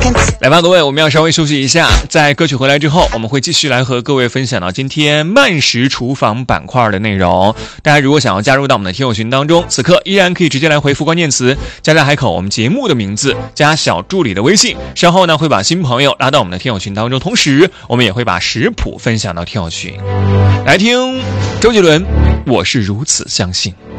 来吧，各位，我们要稍微休息一下，在歌曲回来之后，我们会继续来和各位分享到今天慢食厨房板块的内容。大家如果想要加入到我们的听友群当中，此刻依然可以直接来回复关键词加在海口我们节目的名字加小助理的微信，稍后呢会把新朋友拉到我们的听友群当中，同时我们也会把食谱分享到听友群。来听周杰伦，我是如此相信。